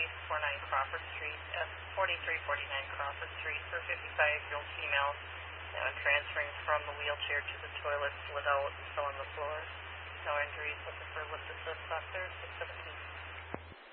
4349 Crawford Street, 4349 Crawford Street, for a 55-year-old female transferring from the wheelchair to the toilet, slid out and fell on the floor. No injuries with the